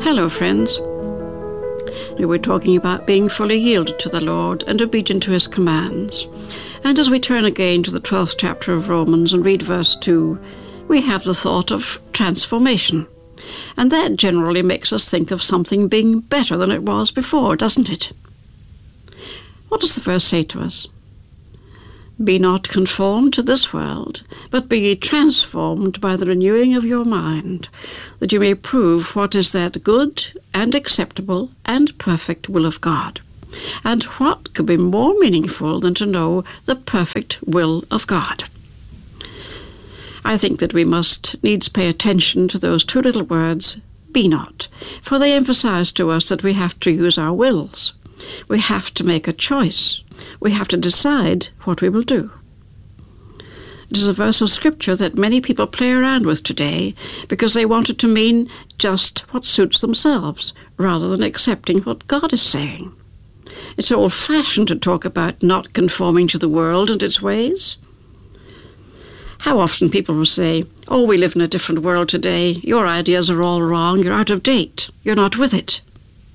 Hello, friends. We were talking about being fully yielded to the Lord and obedient to his commands. And as we turn again to the 12th chapter of Romans and read verse 2, we have the thought of transformation. And that generally makes us think of something being better than it was before, doesn't it? What does the verse say to us? Be not conformed to this world, but be ye transformed by the renewing of your mind, that you may prove what is that good and acceptable and perfect will of God. And what could be more meaningful than to know the perfect will of God? I think that we must needs pay attention to those two little words, be not, for they emphasize to us that we have to use our wills. We have to make a choice. We have to decide what we will do. It is a verse of Scripture that many people play around with today because they want it to mean just what suits themselves, rather than accepting what God is saying. It's old-fashioned to talk about not conforming to the world and its ways. How often people will say, oh, we live in a different world today. Your ideas are all wrong. You're out of date. You're not with it.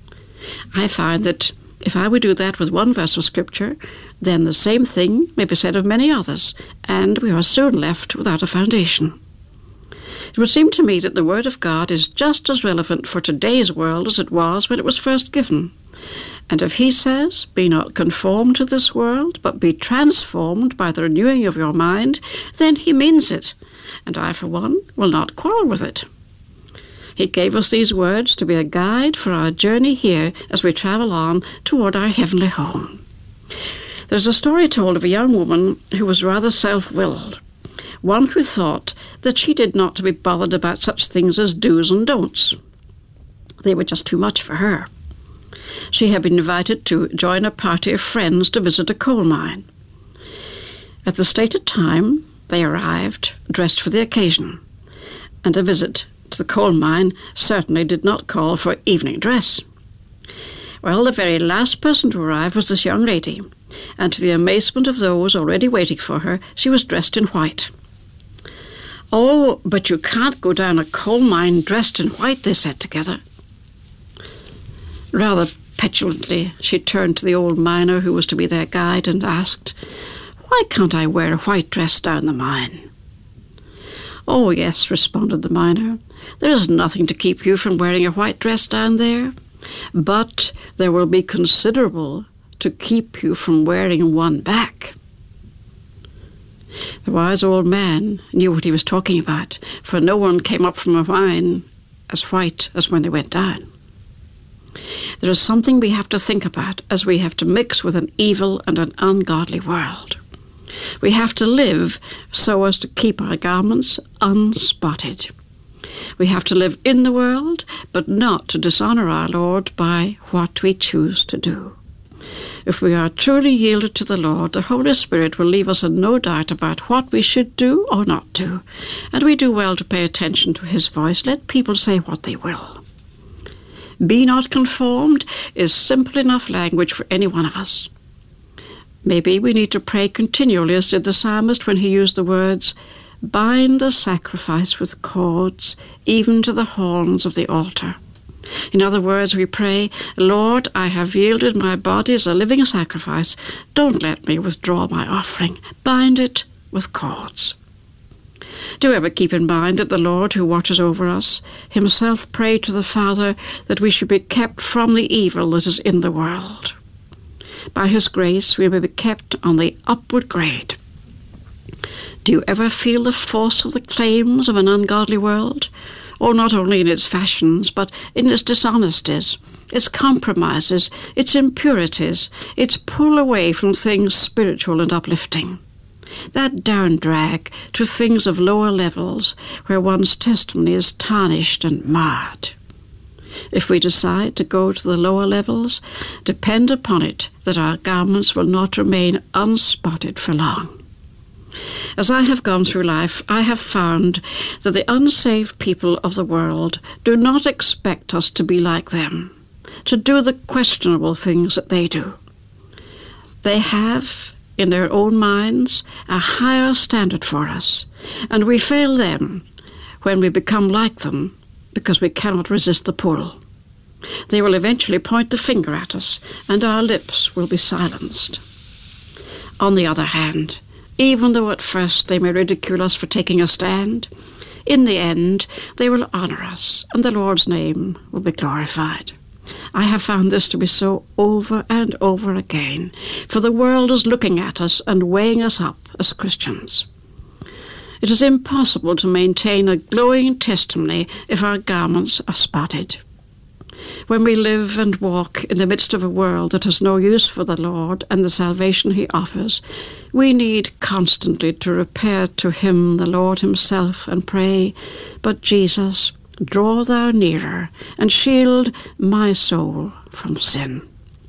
I find that if I would do that with one verse of Scripture, then the same thing may be said of many others, and we are soon left without a foundation. It would seem to me that the Word of God is just as relevant for today's world as it was when it was first given. And if he says, be not conformed to this world, but be transformed by the renewing of your mind, then he means it, and I, for one, will not quarrel with it. He gave us these words to be a guide for our journey here as we travel on toward our heavenly home. There's a story told of a young woman who was rather self-willed, one who thought that she did not to be bothered about such things as do's and don'ts. They were just too much for her. She had been invited to join a party of friends to visit a coal mine. At the stated time, they arrived, dressed for the occasion, and a visit to the coal mine certainly did not call for evening dress. Well, the very last person to arrive was this young lady, and to the amazement of those already waiting for her, she was dressed in white. Oh, but you can't go down a coal mine dressed in white, they said together. Rather petulantly, she turned to the old miner who was to be their guide and asked, why can't I wear a white dress down the mine? Oh, yes, responded the miner. There is nothing to keep you from wearing a white dress down there, but there will be considerable to keep you from wearing one back. The wise old man knew what he was talking about, for no one came up from a mine as white as when they went down. There is something we have to think about as we have to mix with an evil and an ungodly world. We have to live so as to keep our garments unspotted. We have to live in the world, but not to dishonor our Lord by what we choose to do. If we are truly yielded to the Lord, the Holy Spirit will leave us in no doubt about what we should do or not do, and we do well to pay attention to his voice. Let people say what they will. Be not conformed is simple enough language for any one of us. Maybe we need to pray continually, as did the psalmist when he used the words, bind the sacrifice with cords, even to the horns of the altar. In other words, we pray, Lord, I have yielded my body as a living sacrifice. Don't let me withdraw my offering. Bind it with cords. Do ever keep in mind that the Lord, who watches over us, himself prayed to the Father that we should be kept from the evil that is in the world. By his grace, we may be kept on the upward grade. Do you ever feel the force of the claims of an ungodly world? Or not only in its fashions, but in its dishonesties, its compromises, its impurities, its pull away from things spiritual and uplifting. That down drag to things of lower levels where one's testimony is tarnished and marred. If we decide to go to the lower levels, depend upon it that our garments will not remain unspotted for long. As I have gone through life, I have found that the unsaved people of the world do not expect us to be like them, to do the questionable things that they do. They have, in their own minds, a higher standard for us, and we fail them when we become like them because we cannot resist the pull. They will eventually point the finger at us, and our lips will be silenced. On the other hand, even though at first they may ridicule us for taking a stand, in the end they will honour us, and the Lord's name will be glorified. I have found this to be so over and over again, for the world is looking at us and weighing us up as Christians. It is impossible to maintain a glowing testimony if our garments are spotted. When we live and walk in the midst of a world that has no use for the Lord and the salvation he offers, we need constantly to repair to him, the Lord himself, and pray, "But Jesus, draw thou nearer, and shield my soul from sin."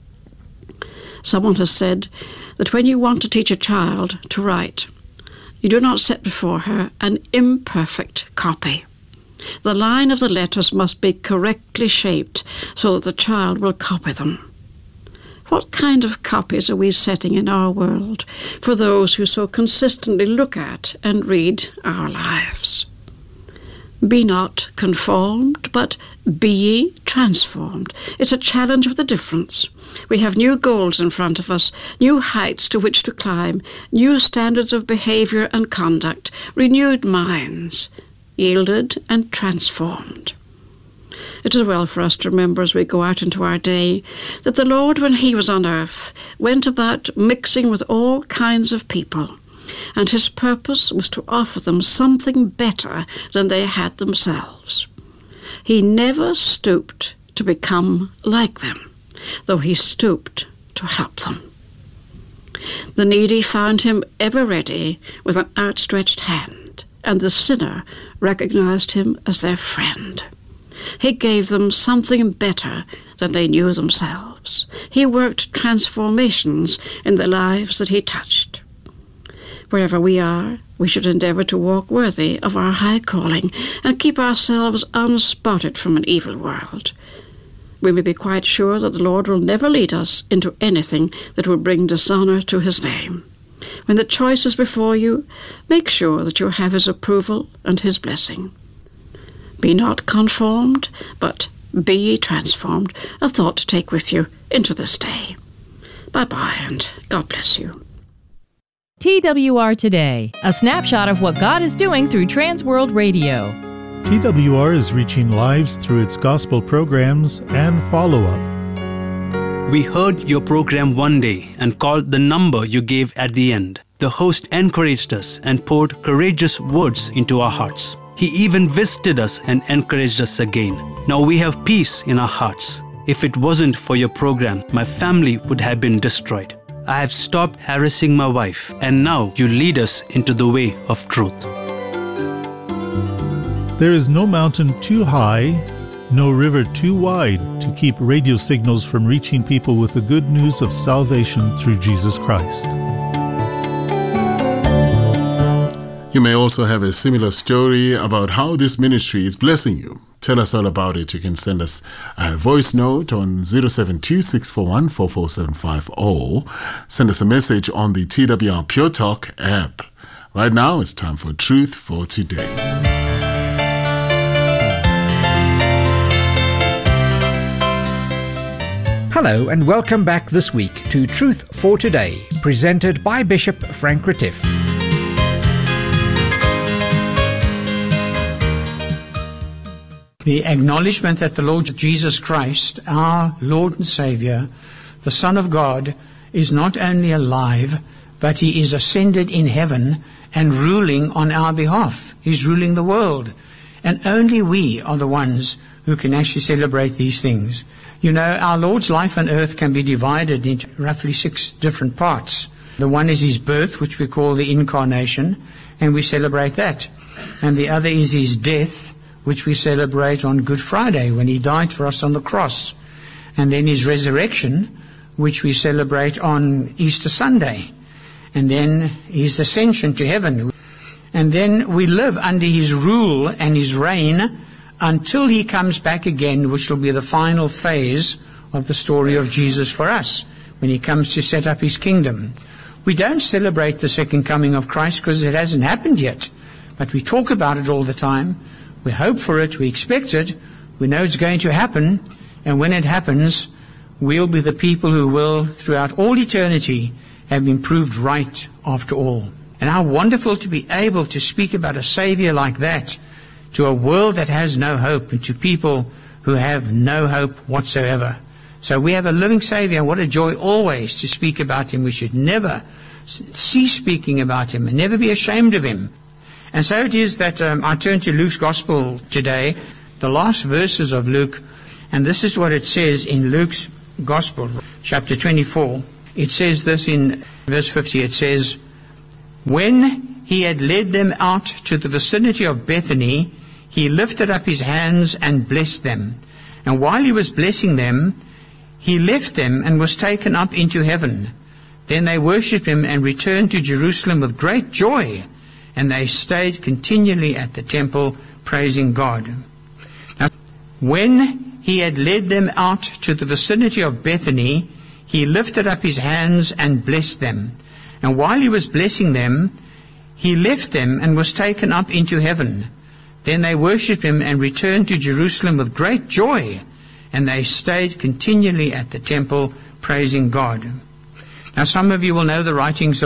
Someone has said that when you want to teach a child to write, you do not set before her an imperfect copy. The line of the letters must be correctly shaped so that the child will copy them. What kind of copies are we setting in our world for those who so consistently look at and read our lives? Be not conformed, but be ye transformed. It's a challenge with a difference. We have new goals in front of us, new heights to which to climb, new standards of behaviour and conduct, renewed minds, yielded and transformed. It is well for us to remember as we go out into our day that the Lord, when he was on earth, went about mixing with all kinds of people, and his purpose was to offer them something better than they had themselves. He never stooped to become like them, though he stooped to help them. The needy found him ever ready with an outstretched hand, and the sinner recognized him as their friend. He gave them something better than they knew themselves. He worked transformations in the lives that he touched. Wherever we are, we should endeavour to walk worthy of our high calling and keep ourselves unspotted from an evil world. We may be quite sure that the Lord will never lead us into anything that will bring dishonour to his name. When the choice is before you, make sure that you have his approval and his blessing. Be not conformed, but be ye transformed, a thought to take with you into this day. Bye-bye, and God bless you. TWR Today, a snapshot of what God is doing through Transworld Radio. TWR is reaching lives through its gospel programs and follow-up. We heard your program one day and called the number you gave at the end. The host encouraged us and poured courageous words into our hearts. He even visited us and encouraged us again. Now we have peace in our hearts. If it wasn't for your program, my family would have been destroyed. I have stopped harassing my wife, and now you lead us into the way of truth. There is no mountain too high, no river too wide to keep radio signals from reaching people with the good news of salvation through Jesus Christ. You may also have a similar story about how this ministry is blessing you. Tell us all about it. You can send us a voice note on 072-641-44750 or send us a message on the TWR Pure Talk app. Right now, it's time for Truth for Today. Hello and welcome back this week to Truth for Today, presented by Bishop Frank Retief. The acknowledgement that the Lord Jesus Christ, our Lord and Saviour, the Son of God, is not only alive, but he is ascended in heaven and ruling on our behalf. He's ruling the world. And only we are the ones who can actually celebrate these things. You know, our Lord's life on earth can be divided into roughly 6 different parts. The one is his birth, which we call the incarnation, and we celebrate that. And the other is his death, which we celebrate on Good Friday, when he died for us on the cross. And then his resurrection, which we celebrate on Easter Sunday. And then his ascension to heaven. And then we live under his rule and his reign until he comes back again, which will be the final phase of the story of Jesus for us, when he comes to set up his kingdom. We don't celebrate the second coming of Christ because it hasn't happened yet, but we talk about it all the time. We hope for it, we expect it, we know it's going to happen, And when it happens, we'll be the people who will, throughout all eternity, have been proved right after all. And how wonderful to be able to speak about a Savior like that to a world that has no hope and to people who have no hope whatsoever. So we have a living Savior, and what a joy always to speak about Him. We should never cease speaking about Him and never be ashamed of Him. And so it is that I turn to Luke's Gospel today, the last verses of Luke, and this is what it says in Luke's Gospel, chapter 24. It says this in verse 50, it says, "When He had led them out to the vicinity of Bethany, He lifted up His hands and blessed them. And while He was blessing them, He left them and was taken up into heaven. Then they worshipped Him and returned to Jerusalem with great joy, and they stayed continually at the temple, praising God." Now, when He had led them out to the vicinity of Bethany, He lifted up His hands and blessed them. And while He was blessing them, He left them and was taken up into heaven. Then they worshipped Him and returned to Jerusalem with great joy, and they stayed continually at the temple, praising God. Now some of you will know the writings of